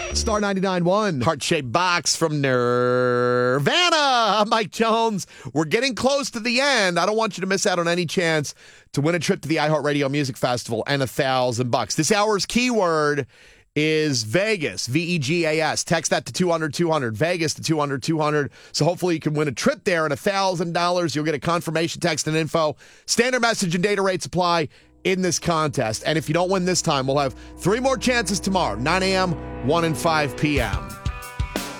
Star 99.1. Heart-shaped box from Nirvana. I'm Mike Jones. We're getting close to the end. I don't want you to miss out on any chance to win a trip to the iHeartRadio Music Festival and $1,000. This hour's keyword is Vegas, Vegas. Text that to 200-200, Vegas to 200-200. So hopefully you can win a trip there and $1,000. You'll get a confirmation text and info. Standard message and data rates apply in this contest. And if you don't win this time, we'll have 3 more chances tomorrow, 9 a.m., 1 and 5 p.m.